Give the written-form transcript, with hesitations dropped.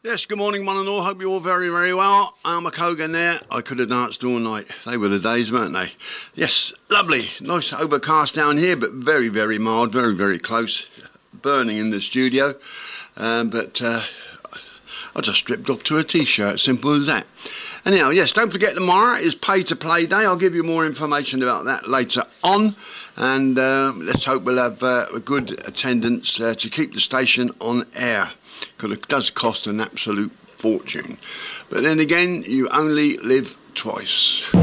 Yes, good morning one and all. Hope you're all very, very well. Alma Kogan there. I could have danced all night. They were the days, weren't they? Yes, lovely. Nice overcast down here, but very, very mild, very, very close. Burning in the studio. But I just stripped off to a T-shirt, simple as that. Anyhow, yes, don't forget tomorrow is Pay to Play Day. I'll give you more information about that later on. And let's hope we'll have a good attendance to keep the station on air. Because it does cost an absolute fortune. But then again, you only live twice.